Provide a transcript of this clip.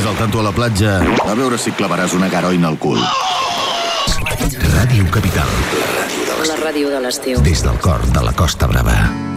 al tanto a la platja. A veure si clavaràs una garoina al cul. Ràdio Capital. La ràdio de l'estiu. Des del cor de la Costa Brava.